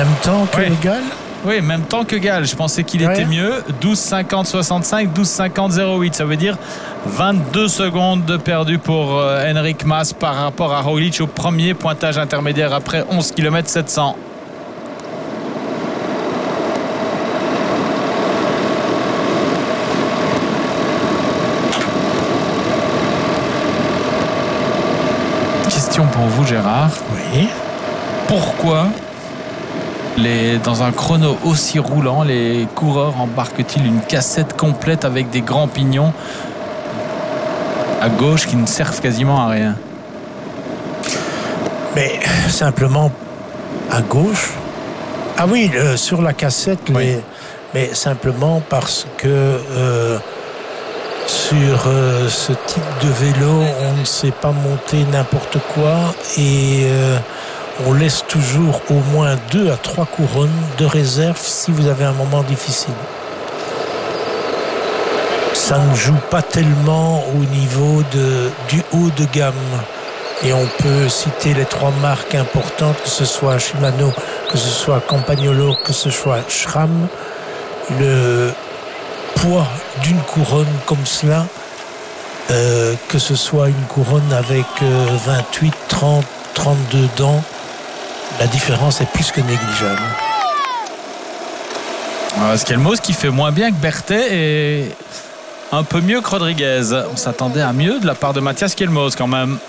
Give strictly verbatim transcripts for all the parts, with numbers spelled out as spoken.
Même temps que oui. Gall. Oui, même temps que Gall. Je pensais qu'il Ouais. était mieux. douze cinquante soixante-cinq, douze cinquante zéro huit. Ça veut dire vingt-deux secondes de perdu pour euh, Enric Mas par rapport à Roglic au premier pointage intermédiaire après onze kilomètres sept cents. Question pour vous, Gérard. Oui. Pourquoi les, dans un chrono aussi roulant, les coureurs embarquent-ils une cassette complète avec des grands pignons à gauche qui ne servent quasiment à rien? Mais simplement à gauche. Ah oui, le, sur la cassette, Oui. les, mais simplement parce que euh, sur euh, ce type de vélo, on ne sait pas monter n'importe quoi et euh, on laisse toujours au moins deux à trois couronnes de réserve si vous avez un moment difficile. Ça ne joue pas tellement au niveau de, du haut de gamme. Et on peut citer les trois marques importantes, que ce soit Shimano, que ce soit Campagnolo, que ce soit SRAM. Le poids d'une couronne comme cela, euh, que ce soit une couronne avec euh, vingt-huit, trente, trente-deux dents, la différence est plus que négligeable. Euh, Skelmos qui fait moins bien que Berthet et un peu mieux que Rodriguez. On s'attendait à mieux de la part de Mathias Skelmos quand même.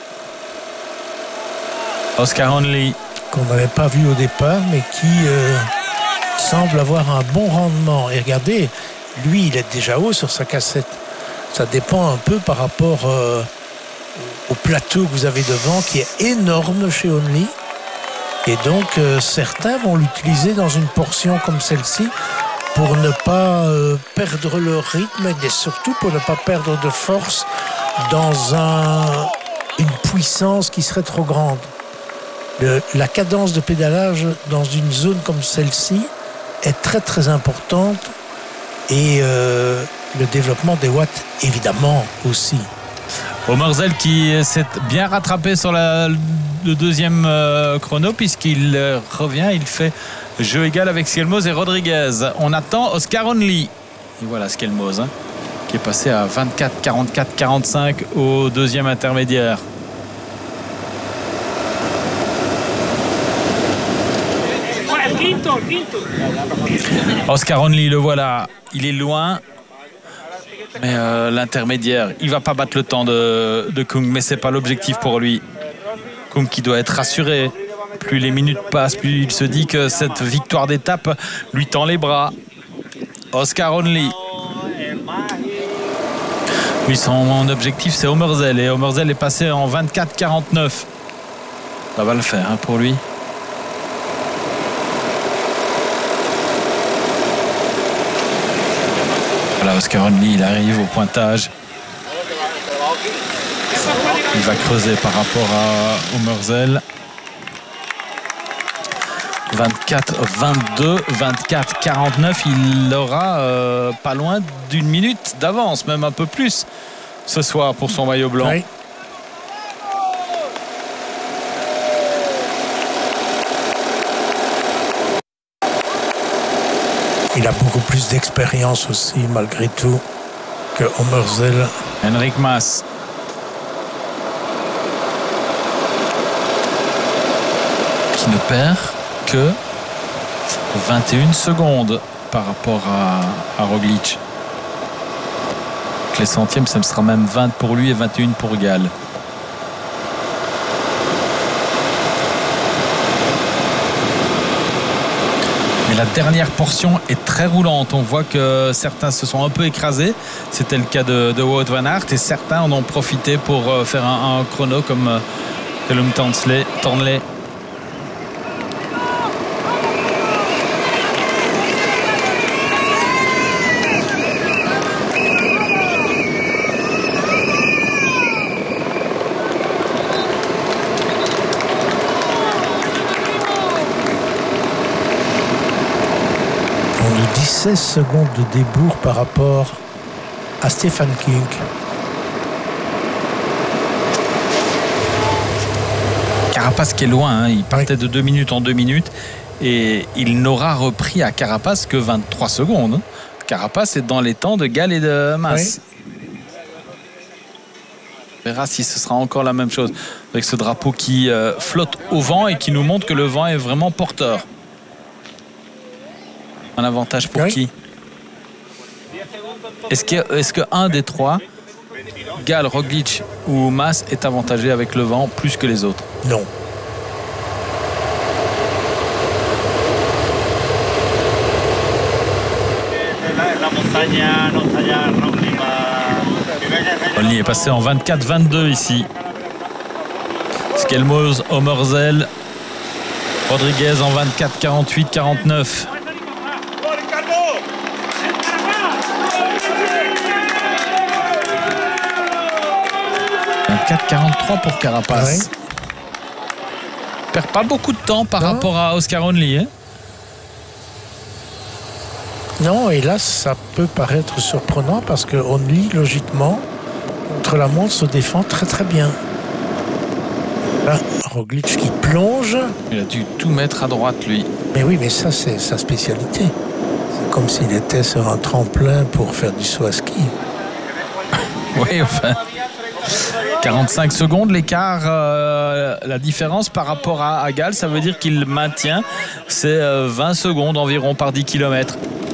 Oscar Onley. Qu'on n'avait pas vu au départ, mais qui euh, semble avoir un bon rendement. Et regardez, lui, il est déjà haut sur sa cassette. Ça dépend un peu par rapport euh, au plateau que vous avez devant, qui est énorme chez Onley. Et donc, euh, certains vont l'utiliser dans une portion comme celle-ci pour ne pas euh, perdre le rythme et surtout pour ne pas perdre de force dans un, une puissance qui serait trop grande. Le, la cadence de pédalage dans une zone comme celle-ci est très très importante et euh, le développement des watts évidemment aussi. Omerzel qui s'est bien rattrapé sur la, le deuxième euh, chrono puisqu'il euh, revient, il fait jeu égal avec Skelmos et Rodriguez. On attend Oscar Onley. Et voilà Skelmos hein, qui est passé à vingt-quatre, quarante-quatre, quarante-cinq au deuxième intermédiaire. Oscar Onley, le voilà, il est loin. Mais euh, l'intermédiaire, il va pas battre le temps de, de Kung, mais c'est pas l'objectif pour lui. Kung qui doit être rassuré. Plus les minutes passent, plus il se dit que cette victoire d'étape lui tend les bras. Oscar Onley. Lui, son objectif, c'est Omerzel. Et Omerzel est passé en vingt-quatre quarante-neuf. Ça va le faire hein, pour lui. Voilà, Oscar Onley, il arrive au pointage. Il va creuser par rapport à Omerzel. vingt-quatre vingt-deux, vingt-quatre quarante-neuf. Il aura euh, pas loin d'une minute d'avance, même un peu plus ce soir pour son maillot blanc. Oui. Il a beaucoup plus d'expérience aussi, malgré tout, que Omerzel. Enric Mas. Qui ne perd que vingt et une secondes par rapport à, à Roglic. Les centièmes, ça me sera même vingt pour lui et vingt et un pour Gall. Mais la dernière portion est très roulante. On voit que certains se sont un peu écrasés. C'était le cas de, de Wout van Aert et certains en ont profité pour faire un, un chrono comme Callum Thornley. seize secondes de débours par rapport à Stefan Kung. Carapace qui est loin, hein. Il partait de deux minutes en deux minutes Et il n'aura repris à Carapaz que vingt-trois secondes. Carapaz est dans les temps de Gall et de Mas. Oui. On verra si ce sera encore la même chose avec ce drapeau qui euh, flotte au vent et qui nous montre que le vent est vraiment porteur. Un avantage pour oui. qui? Est-ce que, est-ce que un des trois, Gall, Roglic ou Mas, est avantagé avec le vent plus que les autres? Non. Roglic est passé en vingt-quatre vingt-deux ici. Skelmoz, Omerzel, Rodriguez en vingt-quatre quarante-huit quarante-neuf. vingt-quatre quarante-trois pour Carapaz. Ouais. Perd pas beaucoup de temps par non. rapport à Oscar Onley. Hein. Non, et là, ça peut paraître surprenant parce que Onley, logiquement, contre la montre, se défend très très bien. Là, Roglic qui plonge. Il a dû tout mettre à droite, lui. Mais oui, mais ça, c'est sa spécialité. C'est comme s'il était sur un tremplin pour faire du saut à ski. Oui, enfin... quarante-cinq secondes, l'écart, euh, la différence par rapport à, à Gall, ça veut dire qu'il maintient ses euh, vingt secondes environ par dix kilomètres.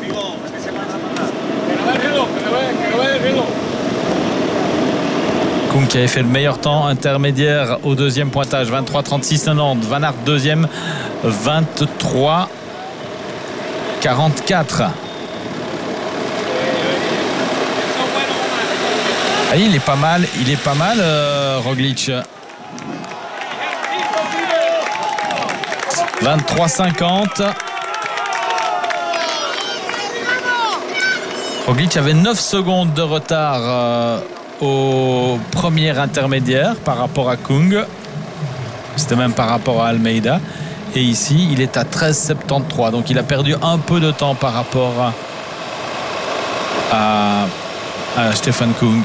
Koung qui avait fait le meilleur temps intermédiaire au deuxième pointage, vingt-trois trente-six quatre-vingt-dix. Van Aert deuxième, vingt-trois quarante-quatre. Ah, il est pas mal, il est pas mal, euh, Roglic. vingt-trois cinquante. Roglic avait neuf secondes de retard euh, au premier intermédiaire par rapport à Koung. C'était même par rapport à Almeida. Et ici, il est à treize soixante-treize. Donc il a perdu un peu de temps par rapport à, à Stefan Koung.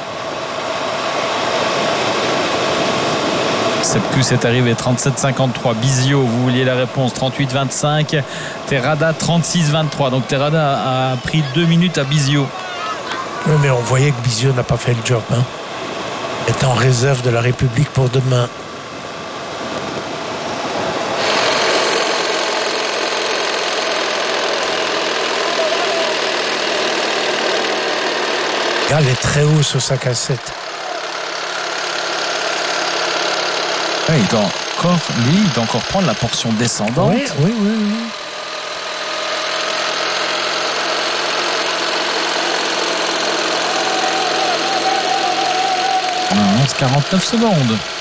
Sepkus est arrivé trente-sept cinquante-trois. Bizio, vous vouliez la réponse, trente-huit vingt-cinq. Terrada trente-six vingt-trois. Donc Terrada a pris deux minutes à Bizio. Oui, mais on voyait que Bizio n'a pas fait le job. Hein. Il est en réserve de la République pour demain. Gall est très haut sur sa cassette. Ouais, il doit encore, lui, il doit encore prendre la portion descendante. Oui, oui, oui, oui. onze quarante-neuf secondes.